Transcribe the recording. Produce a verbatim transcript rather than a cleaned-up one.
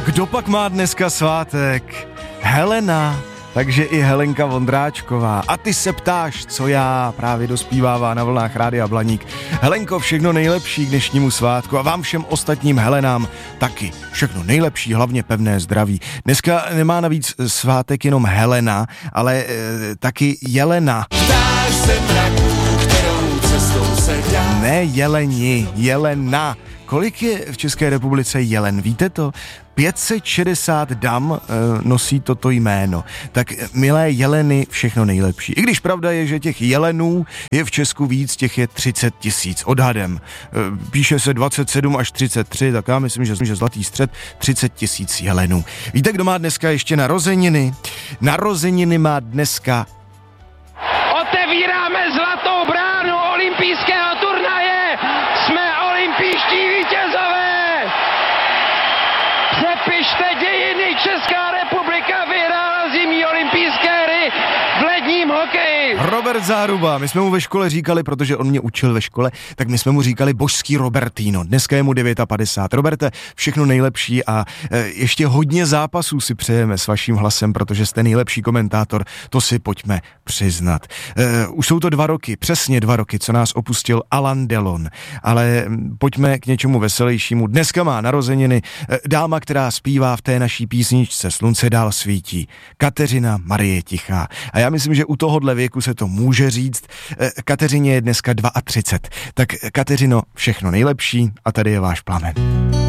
Kdo pak má dneska svátek? Helena, takže i Helenka Vondráčková. A ty se ptáš, co já, právě dospívává na vlnách Rádia Blaník. Helenko, všechno nejlepší k dnešnímu svátku a vám všem ostatním Helenám taky. Všechno nejlepší, hlavně pevné zdraví. Dneska nemá navíc svátek jenom Helena, ale e, taky Jelena. Ptáš se mraků, kterou cestou se dá. Ne jeleni, Jelena. Kolik je v České republice jelen, víte to? pět set šedesát dam e, nosí toto jméno. Tak milé jeleny, všechno nejlepší. I když pravda je, že těch jelenů je v Česku víc, těch je třicet tisíc odhadem. E, píše se dvacet sedm až třicet tři, tak já myslím, že, že zlatý střed třicet tisíc jelenů. Víte, kdo má dneska ještě narozeniny? Narozeniny má dneska... Otevíráme zlatou bránu olympijského turnaje! Jsme olympijští vítězové! Přepište dějiny, Česká republika vyhrála zimní olympijské hry v ledním hokeji. Robert Záruba, my jsme mu ve škole říkali, protože on mě učil ve škole, tak my jsme mu říkali božský Robertino. Dneska je mu padesát devět. Roberte, všechno nejlepší a e, ještě hodně zápasů si přejeme s vaším hlasem, protože jste nejlepší komentátor, to si pojďme přiznat. E, už jsou to dva roky, přesně dva roky, co nás opustil Alain Delon, ale pojďme k něčemu veselějšímu. Dneska má narozeniny e, dáma, která zpívá v té naší písničce Slunce dál svítí, Kateřina Marie Tichá. A já myslím, že u tohohle věku se to může říct. Kateřině je dneska třicet dva. Tak Kateřino, všechno nejlepší a tady je váš plamen.